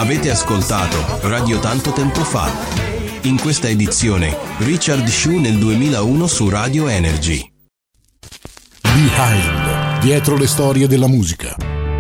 Avete ascoltato Radio Tanto Tempo Fa. In questa edizione, Richard Shue nel 2001 su Radio Energy. Behind, dietro le storie della musica.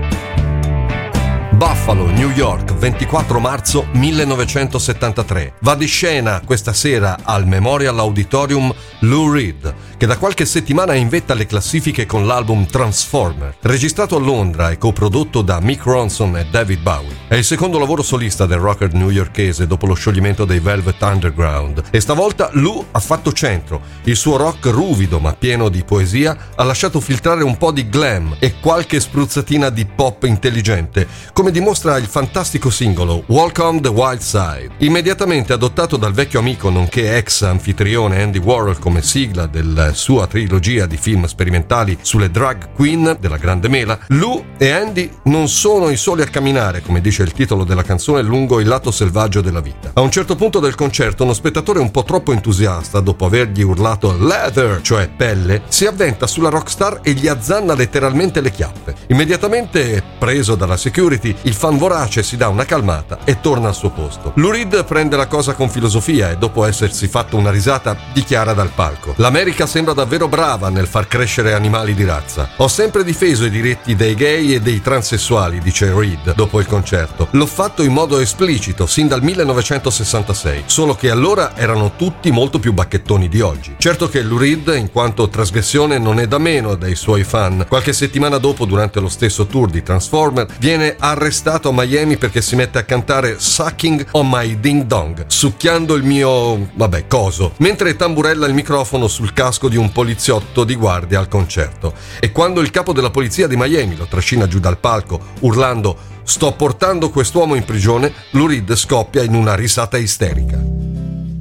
Buffalo, New York, 24 marzo 1973. Va di scena questa sera al Memorial Auditorium Lou Reed, che da qualche settimana è in vetta alle classifiche con l'album Transformer. Registrato a Londra e coprodotto da Mick Ronson e David Bowie. È il secondo lavoro solista del rocker newyorkese dopo lo scioglimento dei Velvet Underground. E stavolta Lou ha fatto centro. Il suo rock ruvido ma pieno di poesia ha lasciato filtrare un po' di glam e qualche spruzzatina di pop intelligente, come dimostra il fantastico singolo Walk on the Wild Side. Immediatamente adottato dal vecchio amico nonché ex anfitrione Andy Warhol come sigla della sua trilogia di film sperimentali sulle drag queen della Grande Mela, Lou e Andy non sono i soli a camminare, come dice il titolo della canzone, lungo il lato selvaggio della vita. A un certo punto del concerto uno spettatore un po' troppo entusiasta, dopo avergli urlato leather, cioè pelle, si avventa sulla rockstar e gli azzanna letteralmente le chiappe. Immediatamente preso dalla security, il fan vorace si dà una calmata e torna al suo posto. Lou Reed prende la cosa con filosofia e dopo essersi fatto una risata dichiara dal palco: l'America sembra davvero brava nel far crescere animali di razza. Ho sempre difeso i diritti dei gay e dei transessuali, dice Reed dopo il concerto. L'ho fatto in modo esplicito sin dal 1966, solo che allora erano tutti molto più bacchettoni di oggi. Certo che Lou Reed, in quanto trasgressione, non è da meno dai suoi fan. Qualche settimana dopo, durante lo stesso tour di Transformer, viene arrestato a Miami perché si mette a cantare Sucking on My Ding Dong, succhiando il mio coso, mentre tamburella il microfono sul casco di un poliziotto di guardia al concerto. E quando il capo della polizia di Miami lo trascina giù dal palco urlando "sto portando quest'uomo in prigione", Lou Reed scoppia in una risata isterica.